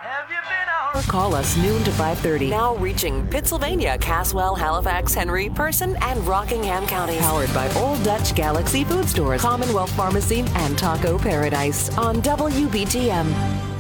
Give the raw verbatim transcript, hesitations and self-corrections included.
Or call us noon to five thirty. Now reaching Pittsylvania, Caswell, Halifax, Henry, Person, and Rockingham counties. Powered by Old Dutch Galaxy Food Stores, Commonwealth Pharmacy, and Taco Paradise on W B T M.